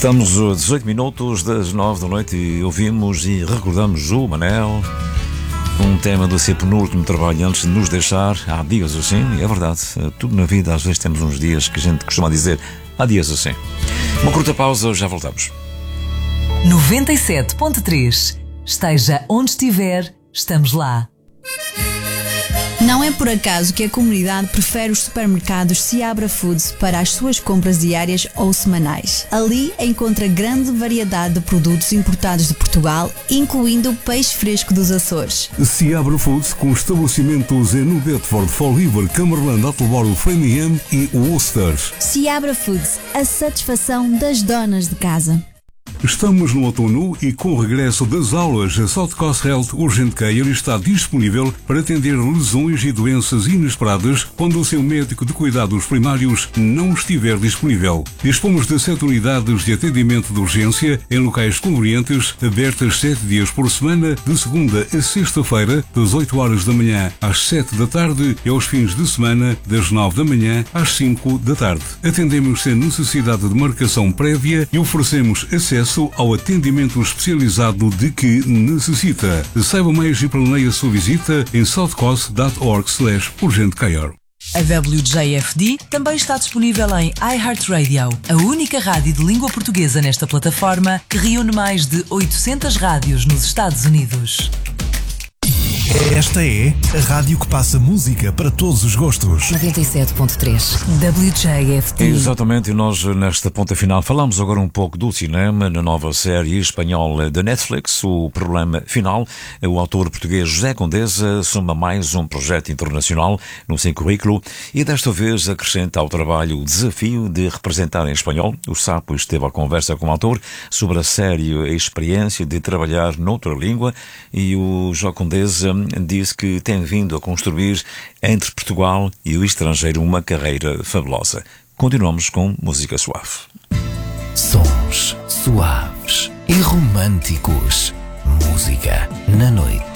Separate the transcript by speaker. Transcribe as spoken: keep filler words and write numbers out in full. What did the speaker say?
Speaker 1: Estamos a dezoito minutos das nove da noite e ouvimos e recordamos o Manel, um tema do seu penúltimo trabalho antes de nos deixar. Há dias assim, é verdade, tudo na vida, às vezes temos uns dias que a gente costuma dizer há dias assim. Uma curta pausa, já voltamos.
Speaker 2: noventa e sete ponto três. Esteja onde estiver, estamos lá.
Speaker 3: Não é por acaso que a comunidade prefere os supermercados Seabra Foods para as suas compras diárias ou semanais. Ali encontra grande variedade de produtos importados de Portugal, incluindo o peixe fresco dos Açores.
Speaker 4: Seabra Foods, com estabelecimentos em New Bedford, Fall River, Cumberland, Attleboro, Framingham e Worcester.
Speaker 3: Seabra Foods, a satisfação das donas de casa.
Speaker 4: Estamos no outono e com o regresso das aulas, a South Coast Health Urgent Care está disponível para atender lesões e doenças inesperadas quando o seu médico de cuidados primários não estiver disponível. Dispomos de sete unidades de atendimento de urgência em locais convenientes, abertas sete dias por semana, de segunda a sexta-feira, das oito horas da manhã às sete da tarde e aos fins de semana, das nove da manhã às cinco da tarde. Atendemos sem necessidade de marcação prévia e oferecemos acesso ao atendimento especializado de que necessita. Saiba mais e planeie a sua visita em southcoast.org slash urgentcare.
Speaker 2: A W J F D também está disponível em iHeartRadio, a única rádio de língua portuguesa nesta plataforma que reúne mais de oitocentas rádios nos Estados Unidos.
Speaker 5: Esta é a rádio que passa música para todos os gostos.
Speaker 2: noventa e sete ponto três W J F D.
Speaker 1: Exatamente, e nós nesta ponta final falamos agora um pouco do cinema, na nova série espanhola da Netflix, O Problema Final. O autor português José Condesa soma mais um projeto internacional no seu currículo e desta vez acrescenta ao trabalho o desafio de representar em espanhol. O Sapo esteve à conversa com o autor sobre a série a experiência de trabalhar noutra língua e o José Condesa disse que tem vindo a construir entre Portugal e o estrangeiro uma carreira fabulosa. Continuamos com música suave.
Speaker 5: Sons suaves e românticos. Música na noite.